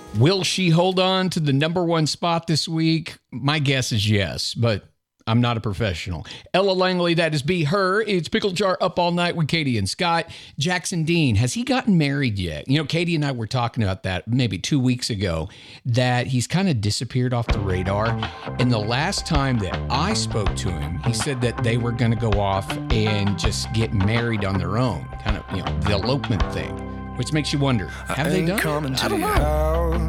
Will she hold on to the number one spot this week? My guess is yes, but I'm not a professional. Ella Langley, that is Be Her. It's Pickle Jar Up All Night with Katie and Scott. Jackson Dean, has he gotten married yet? You know, Katie and I were talking about that maybe 2 weeks ago, that he's kind of disappeared off the radar. And the last time that I spoke to him, he said that they were going to go off and just get married on their own, kind of, you know, the elopement thing. Which makes you wonder, have they done it? I don't know.